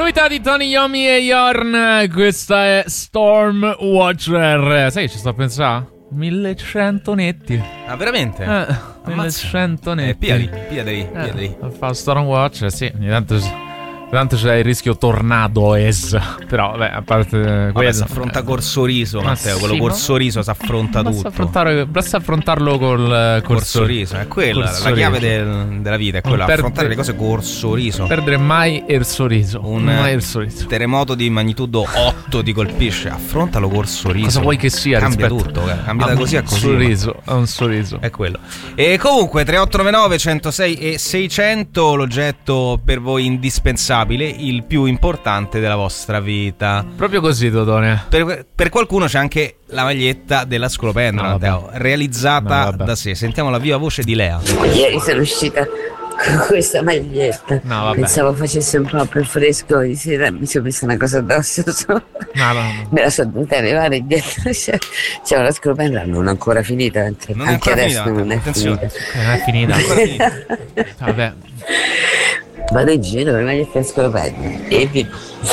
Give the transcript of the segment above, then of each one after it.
Novità di Tony Iommi e Yorn. Questa è Storm Watcher. Sai che ci sto a pensare? 1100 netti. Ah, veramente? 1100 netti. Pigliali. Fa Storm Watcher, sì. Ogni tanto c'è il rischio tornadoes. Però, vabbè, a parte quello. Si affronta Corsoriso, Matteo. Quello Corsoriso si affronta tutto. Basta affrontarlo col Corsoriso. È quella, la chiave della vita. È quella, affrontare le cose Corsoriso. Perdere mai il sorriso. Mai il sorriso. Terremoto di magnitudo 8 ti colpisce. Affrontalo Corsoriso. Cosa vuoi che sia? Cambia tutto. Cambia da così a così. Un sorriso. È quello. E comunque 3899 106 e 600, l'oggetto per voi indispensabile, il più importante della vostra vita. Proprio così, Totone. Per qualcuno c'è anche la maglietta della Scolopendra, Matteo, realizzata da sé. Sentiamo la viva voce di Lea. Ieri sono uscita con questa maglietta. Pensavo facesse un po' più fresco di sera, mi sono messa una cosa addosso. Me la sono dovuta levare indietro. C'è una Scolopendra non ancora finita. Anche adesso non è finita. Non è finita. Vabbè. Vado in giro per maglietta di Scolopendra. E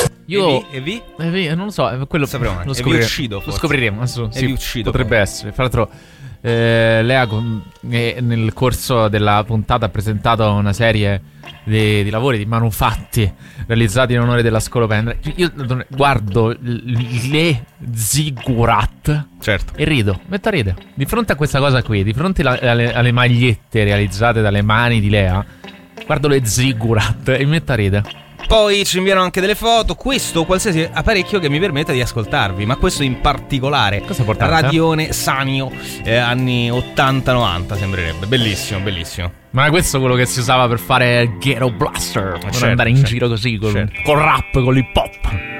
non lo so, quello lo scopriremo. Sì, potrebbe essere. Fra l'altro Lea nel corso della puntata ha presentato una serie di lavori, di manufatti realizzati in onore della Scolopendra. Io guardo le ziggurat, certo, e rido, metto a ridere di fronte a questa cosa qui, di fronte alle magliette realizzate dalle mani di Lea. Guardo le ziggurat e mi metto a ridere. Poi ci inviano anche delle foto. Questo o qualsiasi apparecchio che mi permetta di ascoltarvi, ma questo in particolare. Cosa portate? Radione Sanio, anni 80-90 sembrerebbe. Bellissimo. Ma questo è quello che si usava per fare Ghetto Blaster, per andare in giro così col rap, con l'hip hop.